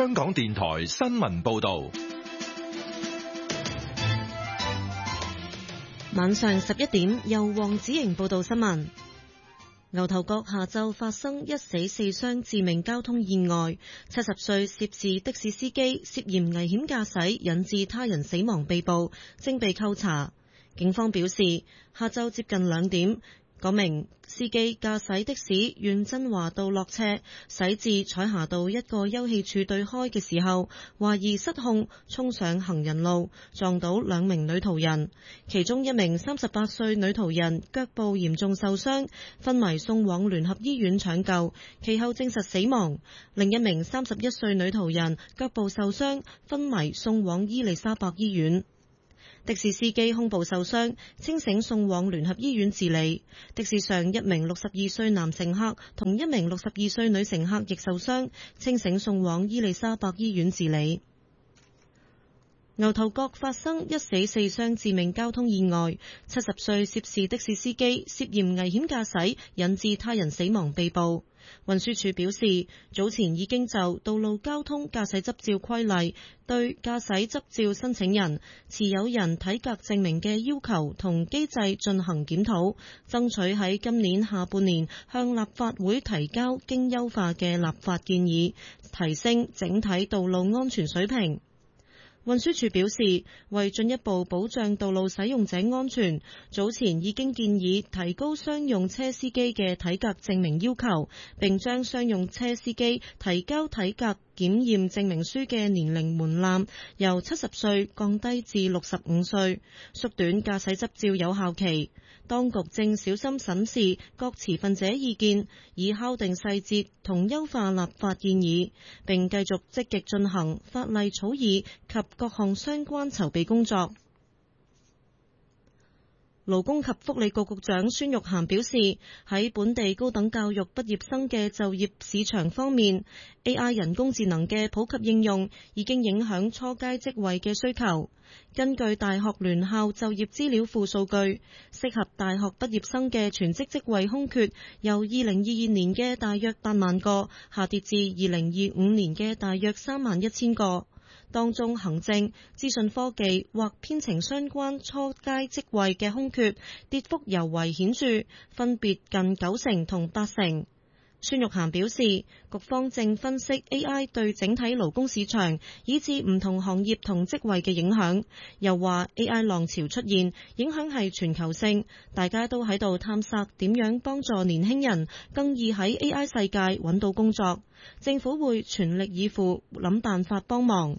香港電台新聞報道。 晚上11點，由黃子瑩報道新聞。牛頭角下晝發生1死4傷致命交通意外，70歲涉事的士司機涉嫌危險駕駛引致他人死亡被捕，正被扣查。警方表示，下晝接近2點，嗰名司機駕駛的士沿振華道落車，駛至彩霞道一個休憩處對開嘅時候，懷疑失控衝上行人路，撞到2名女途人，其中1名38歲女途人腳部嚴重受傷，昏迷送往聯合醫院搶救，其後證實死亡。另1名31歲女途人腳部受傷，昏迷送往伊利沙伯醫院。的士司機胸部受傷，清醒送往聯合醫院治理。的士上1名62歲男乘客同1名62歲女乘客亦受傷，清醒送往伊利沙伯醫院治理。牛頭角發生1死4傷致命交通意外，70歲涉事的士司機涉嫌危險駕駛引致他人死亡被捕。運輸署表示，早前已經就《道路交通駕駛執照規例》對駕駛執照申請人、持有人體格證明嘅要求同機制進行檢討，爭取喺今年下半年向立法會提交經優化嘅立法建議，提升整體道路安全水平。運輸署表示，為進一步保障道路使用者安全，早前已經建議提高商用車司機嘅體格證明要求，並將商用車司機提交體格檢驗證明書嘅年齡門檻由70歲降低至65歲，縮短駕駛執照有效期。當局正小心審視各持份者意見，以敲定細節同優化立法建議，並繼續積極進行法例草擬及各項相關籌備工作。勞工及福利局局長孫玉菡表示，喺本地高等教育畢業生嘅就業市場方面， AI 人工智能嘅普及應用已經影響初階職位嘅需求。根據大學聯校就業資料庫數據，適合大學畢業生嘅全職職位空缺由2022年嘅大約8萬個下跌至2025年嘅大約31000個。當中行政、資訊科技或編程相關初階職位嘅空缺跌幅尤為顯著，分別近90%同80%。孫玉菡表示，局方正分析 AI 對整體勞工市場以至唔同行業同職位嘅影響，又話 AI 浪潮出現，影響係全球性，大家都喺度探索點樣幫助年輕人更易喺 AI 世界揾到工作，政府會全力以赴諗辦法幫忙。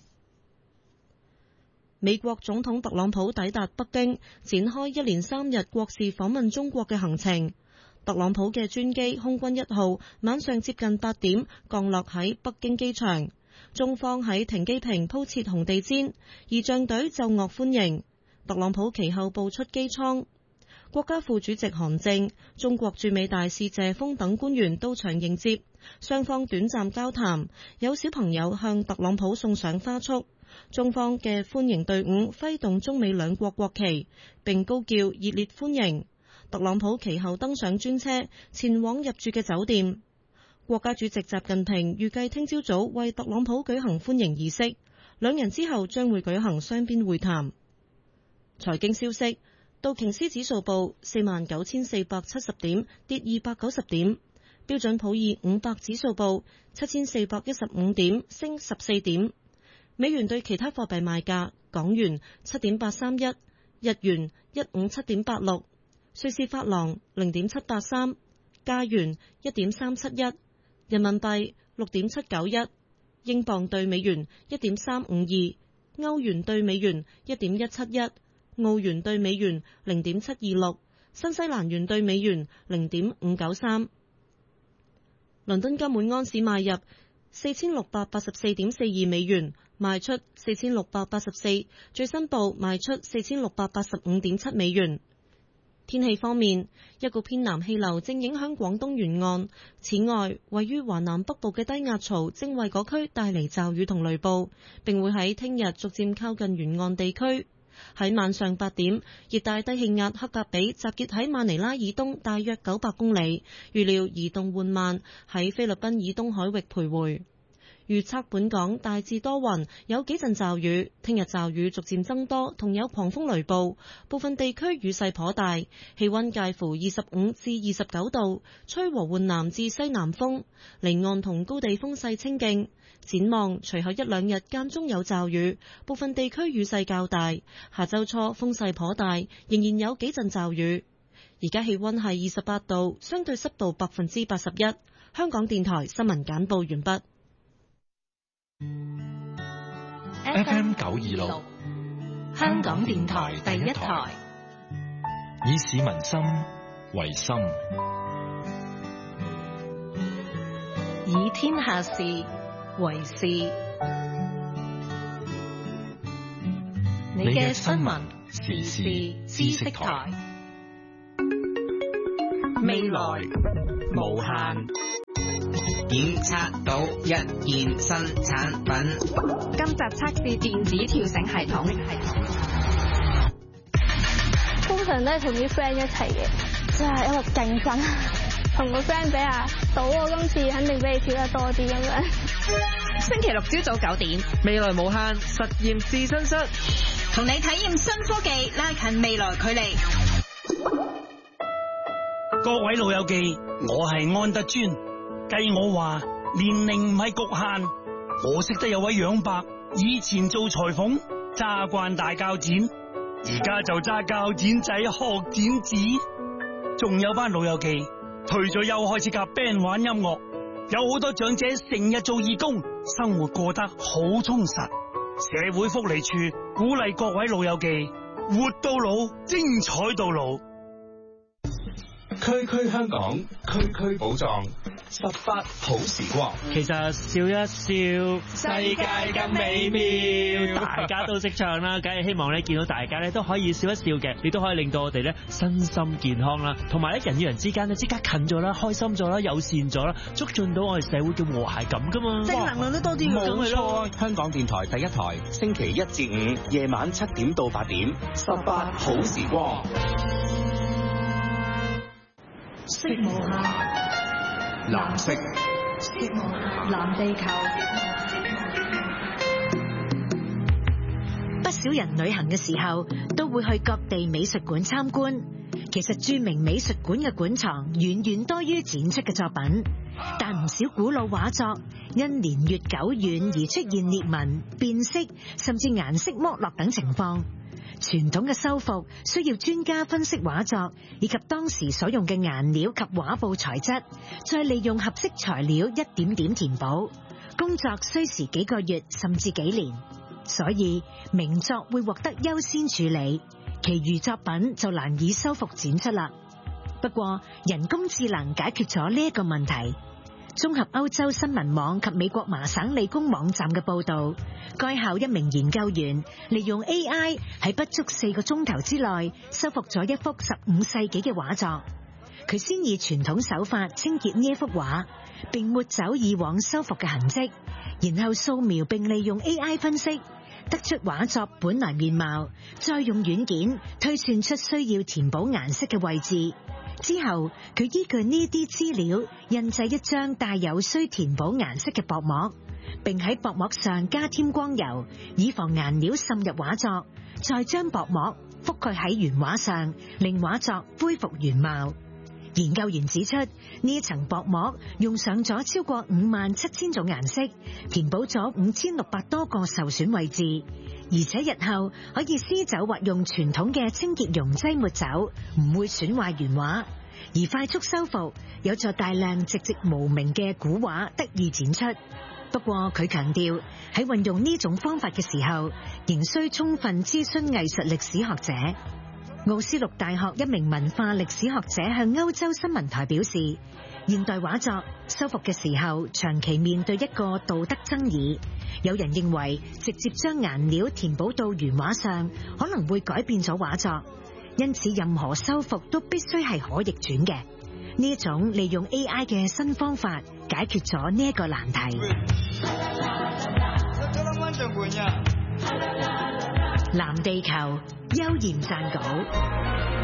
美國總統特朗普抵達北京，展開1連3日國事訪問中國嘅行程。特朗普嘅專機空軍1號晚上接近8點降落喺北京機場，中方喺停機坪鋪設紅地毯，儀仗隊奏樂歡迎。特朗普其後步出機艙，國家副主席韓正、中國駐美大使謝鋒等官員到場迎接，雙方短暫交談，有小朋友向特朗普送上花束。中方嘅歡迎隊伍揮動中美兩國國旗，並高叫熱烈歡迎。特朗普其後登上專車，前往入住嘅酒店。國家主席習近平預計聽朝早為特朗普舉行歡迎儀式，兩人之後將會舉行雙邊會談。財經消息，道瓊斯指數報49470點，跌290點；標準普爾500指數報7415點，升14點。美元對其他貨幣賣價：港元7.831，日元157.86，瑞士法郎0.783，加元1.371，人民幣6.791，英鎊對美元1.352，歐元對美元1.171，澳元對美元0.726，新西蘭元對美元0.593。倫敦金每安士買入4684.42美元，賣出4684，最新報賣出4685.7美元。天氣方面，一股偏南氣流正影響廣東沿岸，此外，位於華南北部嘅低壓槽正為嗰區帶嚟驟雨同雷暴，並會喺聽日逐漸靠近沿岸地區。喺晚上8點，熱帶低氣壓克格比集結喺馬尼拉以東大約900公里，預料移動緩慢，喺菲律賓以東海域徘徊。 預測本港大致多雲，有幾陣驟雨。聽日驟雨逐漸增多，同有狂風雷暴，部分地區雨勢頗大。氣溫介乎25至29度，吹和緩南至西南風，離岸同高地風勢清勁。展望隨後一兩日間中有驟雨，部分地區雨勢較大。下周初風勢頗大，仍然有幾陣驟雨。而家氣溫係28度，相對濕度81%。香港電台新聞簡報完畢。 FM 926， 香港電台第一台， 以市民心為心， 以天下事為事。你嘅新聞時事知識台，未來無限。 檢測到一件新產品。 今集測試電子跳繩系統。 通常都係同啲 friend 一齊嘅，即係因為競爭，同個 friend 比下，賭我今次肯定比你跳得多啲咁樣。 星期六朝早9點， 未來無限實驗試身室， 同你體驗新科技，拉近未來距離。 各位老友記，我係安德尊。計我話年齡唔係局限，我識得有位楊伯，以前做裁縫揸慣大鉸剪，而家就揸鉸剪仔學剪紙。仲有班老友記退咗休開始夾 band 玩音樂，有好多長者成日做義工，生活過得好充實。社會福利處鼓勵各位老友記活到老，精彩到老。 區區香港，區區寶藏，18好時光。 其實笑一笑，世界更美妙。大家都識唱啦，梗係希望咧見到大家咧都可以笑一笑嘅，亦都可以令到我哋咧身心健康啦，同埋咧人與人之間咧即刻近咗啦，開心咗啦，友善咗啦，促進到我哋社會嘅和諧感噶嘛。 正能量都多啲嘅， 冇錯。 香港電台第一台，星期1至5夜晚7點到8點，18好時光。 色無限， 藍色， 色無限，藍地球。 不少人旅行嘅時候都會去各地美術館參觀。其實著名美術館嘅館藏遠遠多於展出嘅作品，但唔少古老畫作因年月久遠而出現裂紋、變色，甚至顏色剝落等情況。傳統嘅修復需要專家分析畫作以及當時所用嘅顏料及畫布材質，再利用合適材料一點點填補，工作需時幾個月甚至幾年。所以名作會獲得優先處理，其餘作品就難以修復展出啦。不過人工智能解決咗呢一個問題。綜合歐洲新聞網及美國麻省理工網站嘅報道，該校一名研究員利用 AI 喺不足4個鐘頭之內修復咗一幅15世紀嘅畫作。佢先以傳統手法清潔呢一幅畫，並抹走以往修復嘅痕跡，然後掃描並利用 AI 分析，得出畫作本來面貌，再用軟件推算出需要填補顏色嘅位置。之後，佢依據呢啲資料印製一張帶有需填補顏色嘅薄膜，並喺薄膜上加添光油，以防顏料滲入畫作，再將薄膜覆蓋喺原畫上，令畫作恢復原貌。研究員指出，呢層薄膜用上咗超過57000種顏色，填補咗5600多個受損位置，而且日後可以撕走或用傳統嘅清潔溶劑抹走，唔會損壞原畫。而快速修復有助大量寂寂無名嘅古畫得以展出。不過佢強調，喺運用呢種方法嘅時候，仍需充分諮詢藝術歷史學者。奧斯陸大學一名文化歷史學者向歐洲新聞台表示，現代畫作修復嘅時候長期面對一個道德爭議，有人認為直接將顏料填補到原畫上可能會改變咗畫作，因此任何修復都必須係可逆轉嘅。呢一種利用 AI 嘅新方法解決咗呢一個難題。藍地球，邱焱撰稿。